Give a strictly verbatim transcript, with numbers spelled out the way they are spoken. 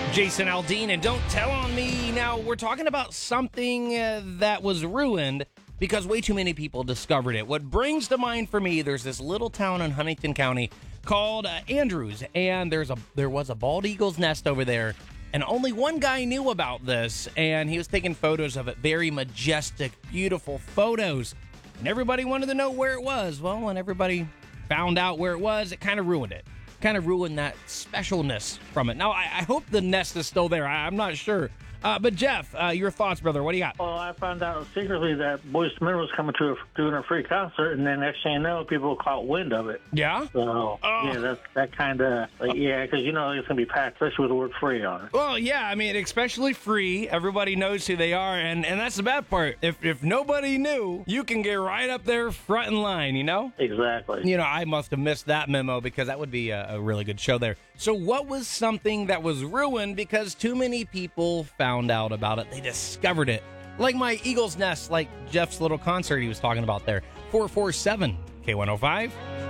Jason Aldean, and Don't Tell on Me. Now, we're talking about something uh, that was ruined because way too many people discovered it. What brings to mind for me, there's this little town in Huntington County called uh, Andrews, and there's a there was a bald eagle's nest over there, and only one guy knew about this, and he was taking photos of it. Very majestic, beautiful photos, and everybody wanted to know where it was. Well, when everybody found out where it was, it kind of ruined it. Kind of ruined that specialness from it. Now, I, I hope the nest is still there. I, I'm not sure. Uh, but, Jeff, uh, your thoughts, brother. What do you got? Well, I found out secretly that Boyz two Men was coming to a, doing a free concert, and then next thing you know, people caught wind of it. Yeah? So, oh. yeah, that, that kind of, like, yeah, because, you know, it's going to be packed, especially with the word free on it. Well, yeah, I mean, especially free. Everybody knows who they are, and, and that's the bad part. If if nobody knew, you can get right up there front in line, you know? Exactly. You know, I must have missed that memo because that would be a, a really good show there. So what was something that was ruined because too many people found out about it? They discovered it. Like my Eagle's Nest, like Jeff's little concert he was talking about there. four four seven K one oh five.